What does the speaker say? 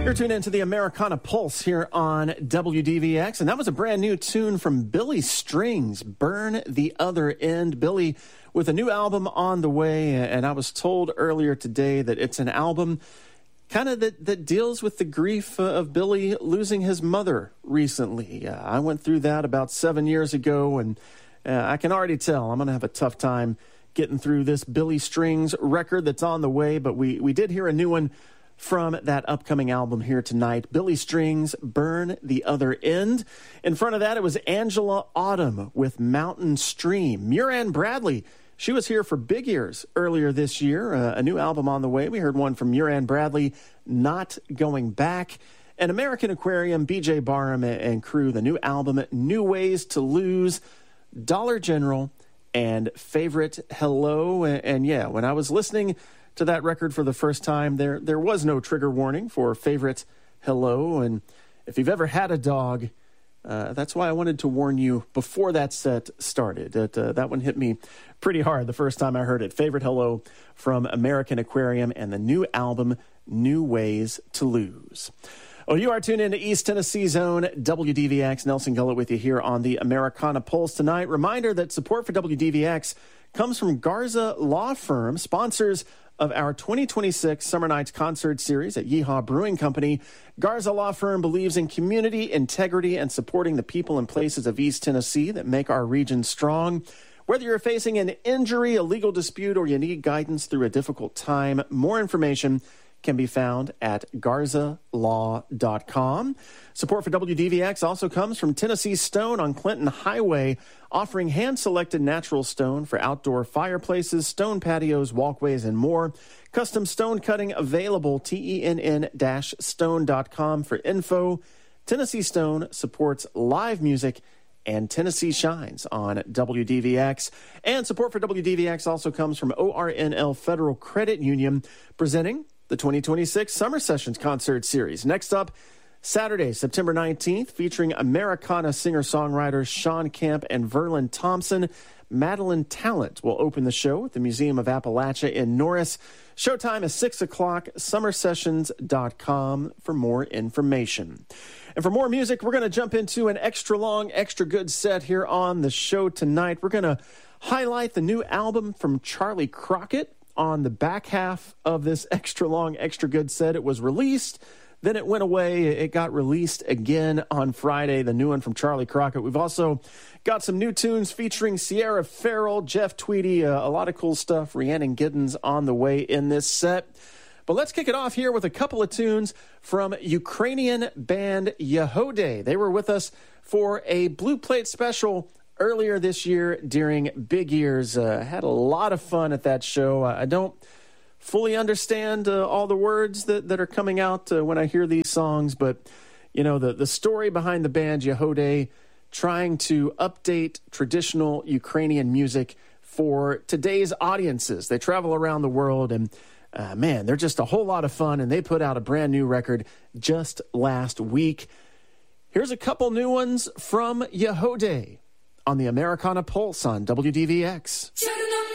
You're tuned into the Americana Pulse here on WDVX, and that was a brand new tune from Billy Strings, Burn the Other End. Billy with a new album on the way, and I was told earlier today that it's an album kind of that deals with the grief of Billy losing his mother recently. I went through that about 7 years ago, and I can already tell I'm going to have a tough time getting through this Billy Strings record that's on the way, but we did hear a new one from that upcoming album here tonight. Billy Strings, Burn the Other End. In front of that, it was Angela Autumn with Mountain Stream. Muran Bradley, she was here for Big Ears earlier this year. A new album on the way. We heard one from Muran Bradley, Not Going Back. And American Aquarium, BJ Barham and crew, the new album, New Ways to Lose, Dollar General, and Favorite Hello. And yeah, when I was listening to that record for the first time, there was no trigger warning for Favorite Hello. And if you've ever had a dog, that's why I wanted to warn you before that set started. That one hit me pretty hard the first time I heard it. Favorite Hello from American Aquarium and the new album, New Ways to Lose. Oh, you are tuned into East Tennessee Zone, WDVX. Nelson Gullett with you here on the Americana Pulse tonight. Reminder that support for WDVX comes from Garza Law Firm, sponsors of our 2026 Summer Nights Concert Series at Yeehaw Brewing Company. Garza Law Firm believes in community, integrity, and supporting the people and places of East Tennessee that make our region strong. Whether you're facing an injury, a legal dispute, or you need guidance through a difficult time, more information can be found at garzalaw.com. Support for WDVX also comes from Tennessee Stone on Clinton Highway, offering hand-selected natural stone for outdoor fireplaces, stone patios, walkways, and more. Custom stone cutting available, tenn-stone.com for info. Tennessee Stone supports live music and Tennessee Shines on WDVX. And support for WDVX also comes from ORNL Federal Credit Union, presenting the 2026 Summer Sessions Concert Series. Next up, Saturday, September 19th, featuring Americana singer-songwriters Sean Kemp and Verlin Thompson. Madeline Talent will open the show at the Museum of Appalachia in Norris. Showtime is 6 o'clock, summersessions.com for more information. And for more music, we're going to jump into an extra long, extra good set here on the show tonight. We're going to highlight the new album from Charlie Crockett on the back half of this extra long, extra good set. It was released, then it went away. It got released again on Friday, the new one from Charlie Crockett. We've also got some new tunes featuring Sierra Farrell, Jeff Tweedy, a lot of cool stuff. Rhiannon Giddens on the way in this set. But let's kick it off here with a couple of tunes from Ukrainian band Yehode. They were with us for a Blue Plate special earlier this year during Big Ears. Had a lot of fun at that show. I don't fully understand all the words that are coming out when I hear these songs, but you know, the story behind the band Yehode trying to update traditional Ukrainian music for today's audiences. They travel around the world, and man, they're just a whole lot of fun, and they put out a brand new record just last week. Here's a couple new ones from Yehode on the Americana Pulse on WDVX.